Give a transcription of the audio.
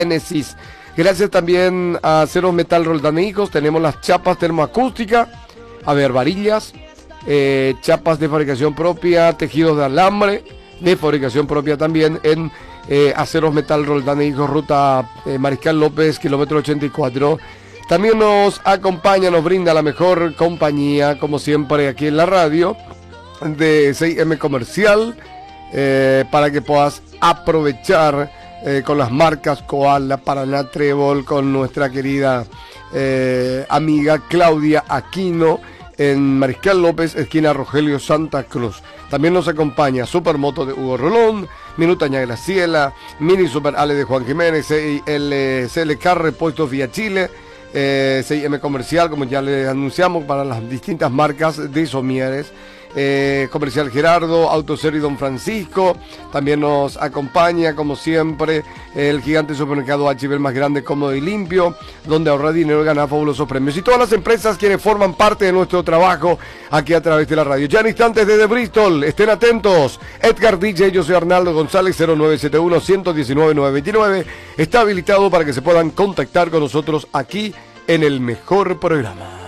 Génesis. Gracias también a Acero Metal Roldán e Hijos. Tenemos las chapas termoacústicas, a ver, varillas, chapas de fabricación propia, tejidos de alambre de fabricación propia también en Aceros Metal Roldán e Hijos, ruta Mariscal López, kilómetro 84. También nos acompaña, nos brinda la mejor compañía, como siempre, aquí en la radio, de 6M Comercial, para que puedas aprovechar con las marcas Koala, Paraná, Trébol, con nuestra querida amiga Claudia Aquino, en Mariscal López, esquina Rogelio Santa Cruz. También nos acompaña Supermoto de Hugo Rolón, Minutaña Graciela, Mini Super Ale de Juan Jiménez, el CLK Repuestos Vía Chile, 6M Comercial, como ya les anunciamos, para las distintas marcas de somieres. Comercial Gerardo, Autoserie Don Francisco. También nos acompaña, como siempre, el gigante supermercado HB, más grande, cómodo y limpio, donde ahorrar dinero y ganar fabulosos premios. Y todas las empresas quienes forman parte de nuestro trabajo aquí a través de la radio. Ya en instantes desde Bristol, estén atentos. Edgar DJ, yo soy Arnaldo González, 0971-119-929. Está habilitado para que se puedan contactar con nosotros aquí en el mejor programa.